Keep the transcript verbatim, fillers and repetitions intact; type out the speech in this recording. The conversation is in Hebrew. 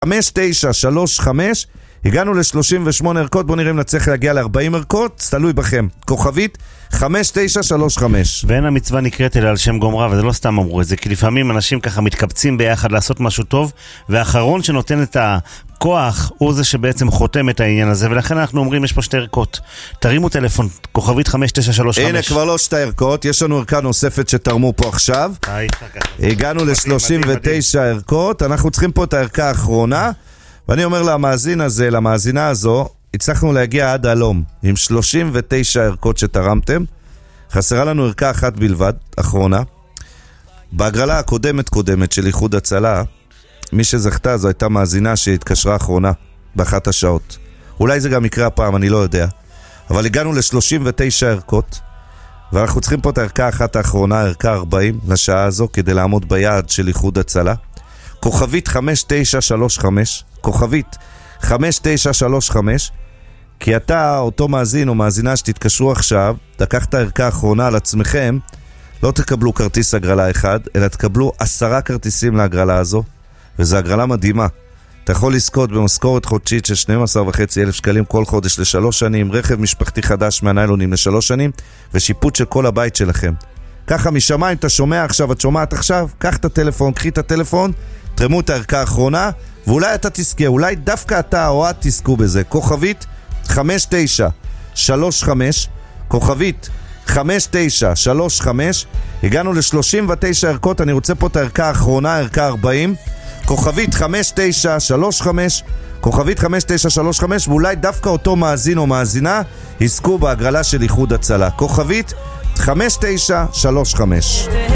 חמש תשע שלוש חמש, הגענו ל-שלושים ושמונה ערכות, בואו נראה אם נצליח להגיע ל-ארבעים ערכות, תלוי בכם. כוכבית חמש תשע שלוש חמש. ואין המצווה נקראת אלא על שם גומרה, וזה לא סתם אמרו את זה, כי לפעמים אנשים ככה מתקבצים ביחד לעשות משהו טוב, והאחרון שנותן את הכוח הוא זה שבעצם חותם את העניין הזה, ולכן אנחנו אומרים יש פה שתי ערכות. תרימו טלפון, כוכבית חמש תשע שלוש חמש. הנה כבר לא שתי ערכות, יש לנו ערכה נוספת שתרמו פה עכשיו. הגענו ל-שלושים ותשע ערכות, אנחנו צריכים פה את הערכה האחרונה, ואני אומר למאזין הזה, למאזינה הזו, הצלחנו להגיע עד הלום, עם שלושים ותשע ערכות שתרמתם. חסרה לנו ערכה אחת בלבד, אחרונה. בהגרלה הקודמת קודמת של איחוד הצלה, מי שזכתה זו הייתה מאזינה שהתקשרה אחרונה, באחת השעות. אולי זה גם יקרה הפעם, אני לא יודע. אבל הגענו ל-שלושים ותשע ערכות, ואנחנו צריכים פה את הערכה האחת האחרונה, ערכה ארבעים, לשעה הזו, כדי לעמוד ביעד של איחוד הצלה. כוכבית חמש תשע שלוש חמש, כוכבית חמש תשע שלוש חמש, כי אתה, אותו מאזין או מאזינה שתתקשרו עכשיו, תקח את הערכה האחרונה על עצמכם, לא תקבלו כרטיס הגרלה אחד, אלא תקבלו עשרה כרטיסים להגרלה הזו, וזו הגרלה מדהימה. אתה יכול לזכות במשכורת חודשית של שנים עשר וחצי אלף שקלים כל חודש לשלוש שנים, רכב משפחתי חדש מהניילונים לשלוש שנים, ושיפוט של כל הבית שלכם. ככה משמיים, אתה שומע עכשיו, את שומעת עכשיו, קח את הטלפון, קחי את הטלפון, תרמו את הערכה האחרונה, ואולי אתה תזכה, אולי דווקא אתה או את תזכו בזה. כוכבית חמש תשע שלוש חמש, כוכבית חמש תשע שלוש חמש, הגענו ל-שלושים ותשע ערכות, אני רוצה פה את הערכה האחרונה, ערכה ארבעים, כוכבית חמש תשע שלוש חמש, כוכבית חמש תשע שלוש חמש, ואולי דווקא אותו מאזין או מאזינה יזכו בהגרלה של איחוד הצלה. כוכבית חמש תשע שלוש חמש.